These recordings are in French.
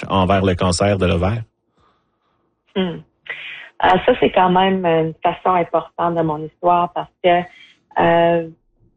envers le cancer de l'ovaire? Ça, c'est quand même une façon importante de mon histoire parce que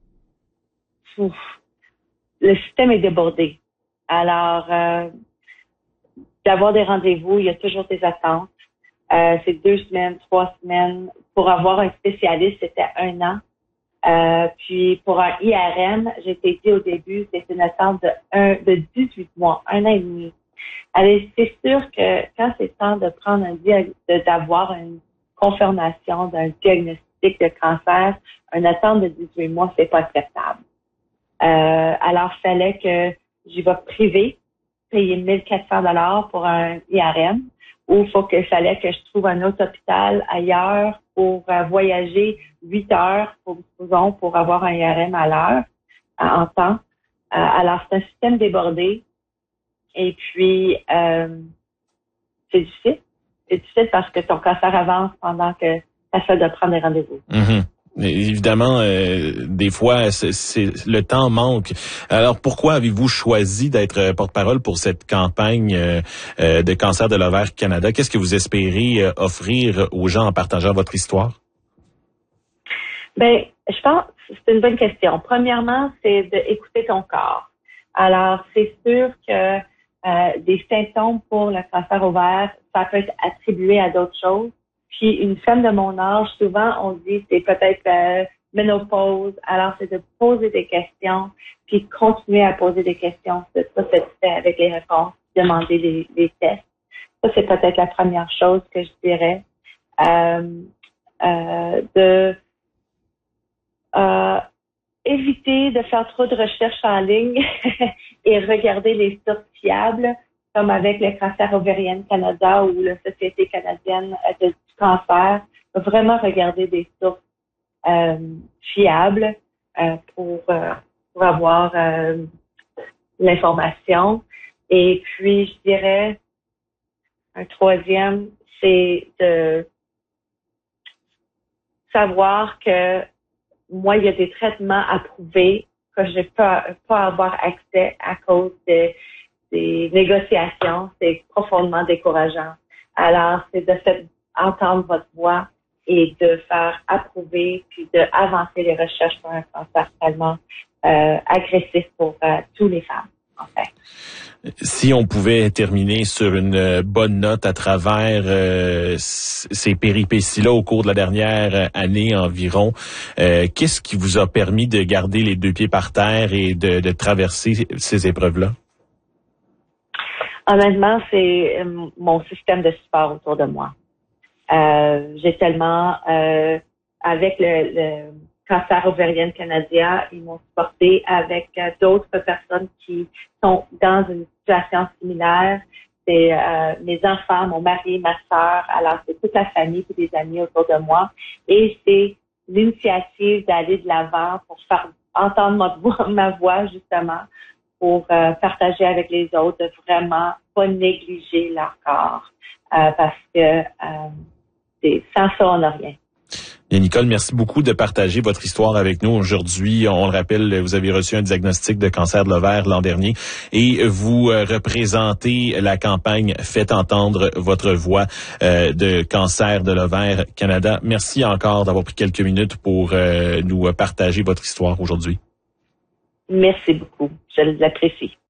le système est débordé. Alors, d'avoir des rendez-vous, il y a toujours des attentes. C'est 2 semaines, 3 semaines. Pour avoir un spécialiste, c'était 1 an. Puis pour un IRM, j'ai été dit au début, c'est une attente de 18 mois, 1 an et demi. Alors, c'est sûr que quand c'est temps de prendre d'avoir une confirmation d'un diagnostic de cancer, une attente de 18 mois, c'est pas acceptable. Alors, il fallait que j'y vais privé, payer 1400 $ pour un IRM, ou il fallait que je trouve un autre hôpital ailleurs pour voyager 8 heures, pour avoir un IRM à l'heure, en temps. Alors, c'est un système débordé. Et puis, c'est difficile. C'est difficile parce que ton cancer avance pendant que tu essaies de prendre des rendez-vous. Mm-hmm. Évidemment, des fois, le temps manque. Alors, pourquoi avez-vous choisi d'être porte-parole pour cette campagne de cancer de l'ovaire Canada? Qu'est-ce que vous espérez offrir aux gens en partageant votre histoire? Ben, je pense que c'est une bonne question. Premièrement, c'est d'écouter ton corps. Alors, c'est sûr que des symptômes pour le cancer ovaire, ça peut être attribué à d'autres choses. Puis une femme de mon âge, souvent on dit c'est peut-être ménopause. Alors c'est de poser des questions, puis continuer à poser des questions. C'est ça, c'est fait avec les réponses, demander les tests. Ça c'est peut-être la première chose que je dirais. Éviter de faire trop de recherches en ligne et regarder les sources fiables, comme avec le Cancer Ovarien Canada ou la Société canadienne du cancer. Vraiment regarder des sources fiables pour avoir l'information. Et puis, je dirais, un troisième, c'est de savoir que moi, il y a des traitements approuvés que je peux pas avoir accès à cause des négociations. C'est profondément décourageant. Alors, c'est de faire entendre votre voix et de faire approuver puis de avancer les recherches pour un cancer tellement agressif pour toutes les femmes, en fait. Si on pouvait terminer sur une bonne note à travers ces péripéties-là au cours de la dernière année environ, qu'est-ce qui vous a permis de garder les 2 pieds par terre et de traverser ces épreuves-là? Honnêtement, c'est mon système de support autour de moi. J'ai tellement, avec le Cancer Ovarien Canada, ils m'ont supporté avec d'autres personnes qui sont dans une situation similaire. C'est mes enfants, mon mari, ma sœur. Alors, c'est toute la famille et des amis autour de moi. Et c'est l'initiative d'aller de l'avant pour faire entendre ma voix, justement, pour partager avec les autres, de vraiment pas négliger leur corps. Parce que sans ça, on n'a rien. Bien, Nicole, merci beaucoup de partager votre histoire avec nous aujourd'hui. On le rappelle, vous avez reçu un diagnostic de cancer de l'ovaire l'an dernier et vous représentez la campagne Faites entendre votre voix de cancer de l'ovaire Canada. Merci encore d'avoir pris quelques minutes pour nous partager votre histoire aujourd'hui. Merci beaucoup. Je l'apprécie.